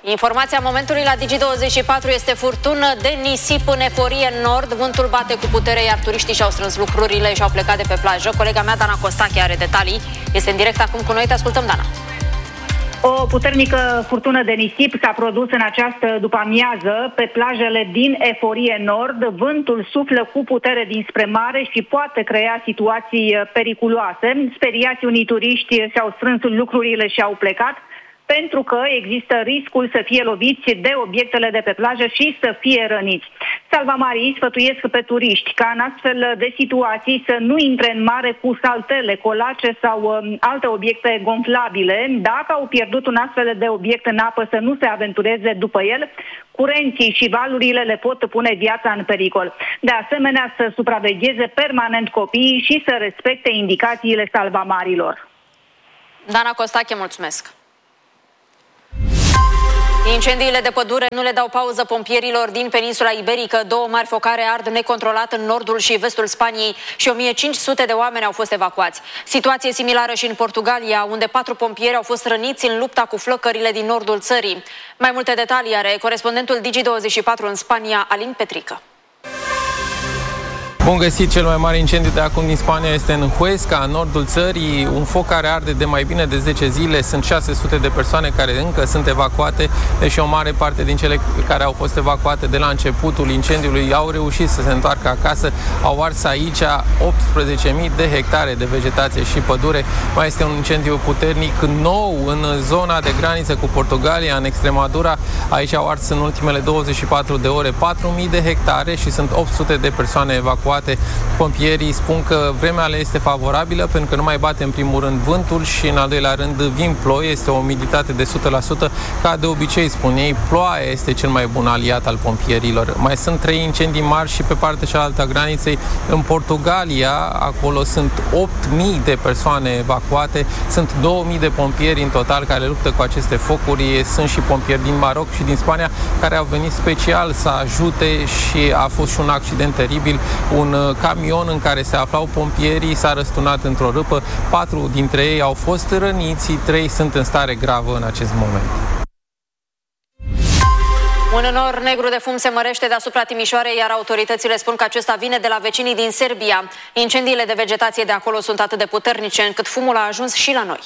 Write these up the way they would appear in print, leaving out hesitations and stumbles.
Informația momentului la Digi24 este furtună de nisip în eforie în nord. Vântul bate cu putere, iar turiștii și-au strâns lucrurile și au plecat de pe plajă. Colega mea, Dana Costache, are detalii. Este în direct acum cu noi. Te ascultăm, Dana. O puternică furtună de nisip s-a produs în această după-amiază pe plajele din Eforie Nord. Vântul suflă cu putere dinspre mare și poate crea situații periculoase. Speriați, unii turiști și-au strâns lucrurile și au plecat, pentru că există riscul să fie loviți de obiectele de pe plajă și să fie răniți. Salvamarii sfătuiesc pe turiști ca în astfel de situații să nu intre în mare cu saltele, colace sau alte obiecte gonflabile. Dacă au pierdut un astfel de obiect în apă, să nu se aventureze după el. Curenții și valurile le pot pune viața în pericol. De asemenea, să supravegheze permanent copiii și să respecte indicațiile salvamarilor. Dana Costache, mulțumesc! Incendiile de pădure nu le dau pauză pompierilor din peninsula iberică. 2 mari focare ard necontrolat în nordul și vestul Spaniei și 1500 de oameni au fost evacuați. Situație similară și în Portugalia, unde 4 pompieri au fost răniți în lupta cu flăcările din nordul țării. Mai multe detalii are corespondentul Digi24 în Spania, Alin Petrică. Bun găsit! Cel mai mare incendiu de acum din Spania este în Huesca, în nordul țării, un foc care arde de mai bine de 10 zile. Sunt 600 de persoane care încă sunt evacuate, deși o mare parte din cele care au fost evacuate de la începutul incendiului au reușit să se întoarcă acasă. Au ars aici 18.000 de hectare de vegetație și pădure. Mai este un incendiu puternic nou în zona de graniță cu Portugalia, în Extremadura. Aici au ars în ultimele 24 de ore 4.000 de hectare și sunt 800 de persoane evacuate. Pompierii spun că vremea le este favorabilă pentru că nu mai bate în primul rând vântul și în al doilea rând vin ploi, este o umiditate de 100%. Ca de obicei, spun ei, ploaia este cel mai bun aliat al pompierilor. Mai sunt 3 incendii mari și pe partea cealaltă a graniței în Portugalia. Acolo sunt 8.000 de persoane evacuate, sunt 2.000 de pompieri în total care luptă cu aceste focuri. Sunt și pompieri din Maroc și din Spania care au venit special să ajute și a fost și un accident teribil. Un camion în care se aflau pompierii s-a răsturnat într-o râpă. 4 dintre ei au fost răniți, 3 sunt în stare gravă în acest moment. Un nor negru de fum se mărește deasupra Timișoarei, iar autoritățile spun că acesta vine de la vecinii din Serbia. Incendiile de vegetație de acolo sunt atât de puternice încât fumul a ajuns și la noi.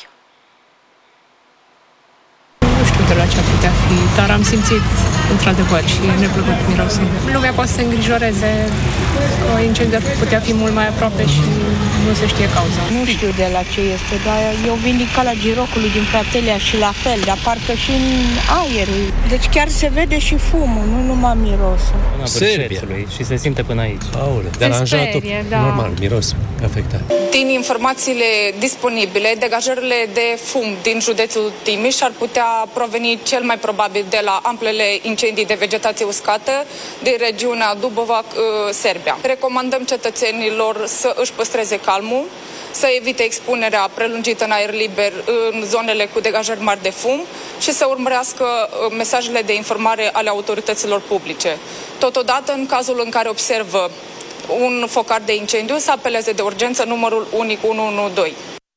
Nu știu de la ce ar putea fi, dar am simțit într-adevăr și e neplăcut mirosul. Lumea poate să se îngrijoreze că incendiul ar putea fi mult mai aproape și nu se știe cauza. Nu știu de la ce este, dar eu vin din Cala Girocului, din Fratelia și la fel, dar parcă și în aer. Deci chiar se vede și fumul, nu numai mirosul. Serbia. Și se simte până aici. Aole, deranjat, da. Normal, miros afectat. Din informațiile disponibile, degajările de fum din județul Timiș ar putea proveni cel mai probabil de la amplele incendii de vegetație uscată din regiunea Dubovac, Serbia. Recomandăm cetățenilor să își păstreze calmul, să evite expunerea prelungită în aer liber în zonele cu degajări mari de fum și să urmărească mesajele de informare ale autorităților publice. Totodată, în cazul în care observă un focar de incendiu, să apeleze de urgență numărul unic 112.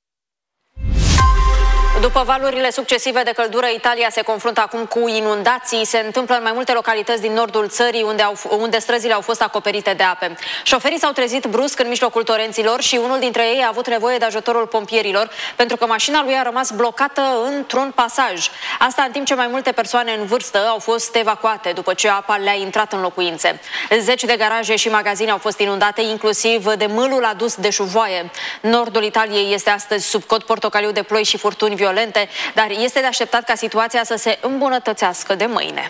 După valurile succesive de căldură, Italia se confruntă acum cu inundații. Se întâmplă în mai multe localități din nordul țării, unde străzile au fost acoperite de ape. Șoferii s-au trezit brusc în mijlocul torenților și unul dintre ei a avut nevoie de ajutorul pompierilor, pentru că mașina lui a rămas blocată într-un pasaj. Asta în timp ce mai multe persoane în vârstă au fost evacuate după ce apa le-a intrat în locuințe. Zeci de garaje și magazine au fost inundate, inclusiv de mâlul adus de șuvoaie. Nordul Italiei este astăzi sub cod portocaliu de ploi și furtuni violente, dar este de așteptat ca situația să se îmbunătățească de mâine.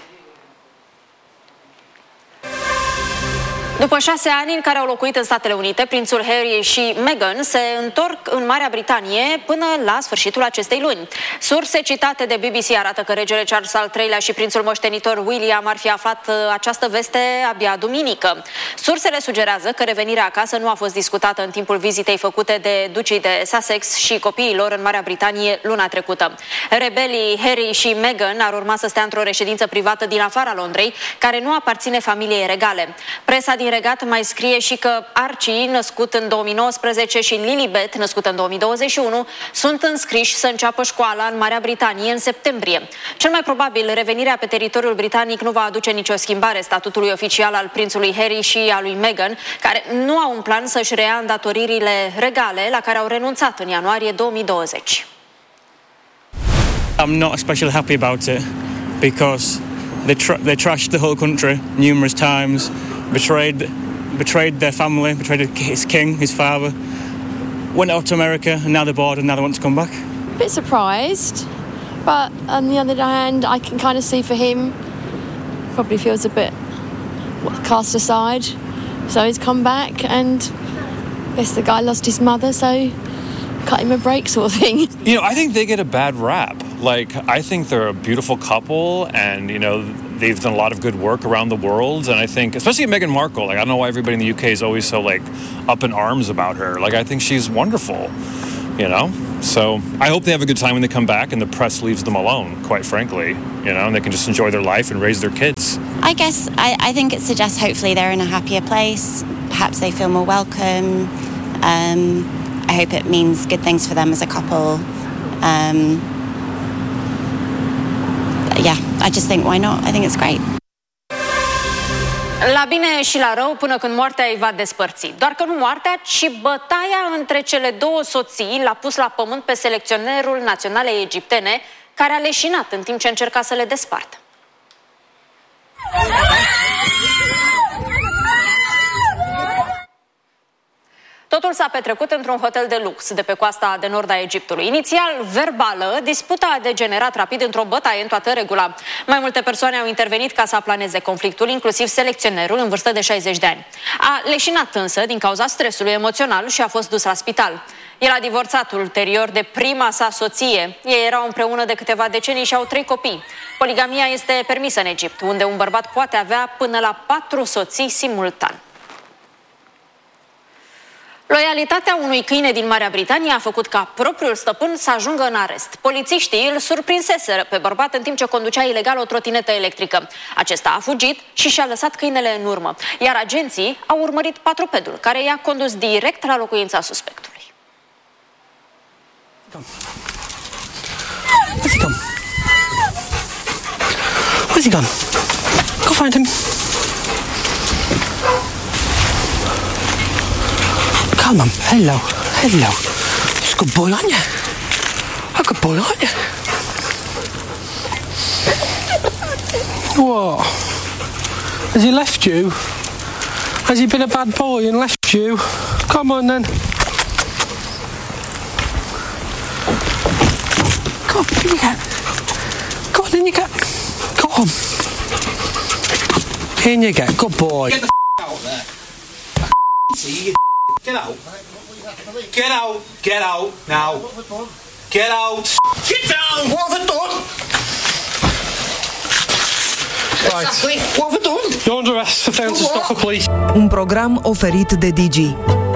După 6 ani în care au locuit în Statele Unite, prințul Harry și Meghan se întorc în Marea Britanie până la sfârșitul acestei luni. Surse citate de BBC arată că regele Charles al III-lea și prințul moștenitor William ar fi aflat această veste abia duminică. Sursele sugerează că revenirea acasă nu a fost discutată în timpul vizitei făcute de ducii de Sussex și copiilor în Marea Britanie luna trecută. Rebelii Harry și Meghan ar urma să stea într-o reședință privată din afara Londrei, care nu aparține familiei regale. Presa din Regat mai scrie și că Archie, născut în 2019, și Lilibet, născută în 2021, sunt înscriși să înceapă școala în Marea Britanie în septembrie. Cel mai probabil, revenirea pe teritoriul britanic nu va aduce nicio schimbare statutului oficial al prințului Harry și al lui Meghan, care nu au un plan să-și reia îndatoririle regale la care au renunțat în ianuarie 2020. I'm not especially happy about it because they trashed the whole country numerous times, betrayed their family, betrayed his king, his father, went out to America, and now they're bored and now they want to come back. A bit surprised, but on the other hand, I can kind of see for him, probably feels a bit cast aside, so he's come back, and I guess the guy lost his mother, so cut him a break sort of thing. You know, I think they get a bad rap. Like, I think they're a beautiful couple, and, you know, they've done a lot of good work around the world, and I think, especially Meghan Markle, like, I don't know why everybody in the UK is always so, like, up in arms about her. Like, I think she's wonderful, you know? So I hope they have a good time when they come back and the press leaves them alone, quite frankly, you know, and they can just enjoy their life and raise their kids. I guess I think it suggests hopefully they're in a happier place. Perhaps they feel more welcome. I hope it means good things for them as a couple. Yeah, I just think why not? I think it's great. La bine și la rău, până când moartea îi va despărți. Doar că nu moartea, ci bătaia între cele două soții l-a pus la pământ pe selecționerul naționalei egiptene, care a leșinat în timp ce încerca să le despartă. Totul s-a petrecut într-un hotel de lux de pe coasta de nord a Egiptului. Inițial verbală, disputa a degenerat rapid într-o bătaie în toată regula. Mai multe persoane au intervenit ca să aplaneze conflictul, inclusiv selecționerul în vârstă de 60 de ani. A leșinat însă din cauza stresului emoțional și a fost dus la spital. El a divorțat ulterior de prima sa soție. Ei erau împreună de câteva decenii și au 3 copii. Poligamia este permisă în Egipt, unde un bărbat poate avea până la 4 soții simultan. Loialitatea unui câine din Marea Britanie a făcut ca propriul stăpân să ajungă în arest. Polițiștii îl surprinseseră pe bărbat în timp ce conducea ilegal o trotinetă electrică. Acesta a fugit și și-a lăsat câinele în urmă, iar agenții au urmărit patrupedul, care i-a condus direct la locuința suspectului. Where's he gone? Where's he gone? Go find him. Come on, hello. It's a good boy, aren't you? A good boy, aren't you? What? Has he left you? Has he been a bad boy and left you? Come on then. Go on, in you get. Go on, in you get. Go on. In you get. Good boy. Get the out there. See you. Get out. Get out. Get out now. Get out. Get down. What have I done? Right. Exactly. What have I done? You're under arrest for failing to stop the police. Un program oferit de Digi.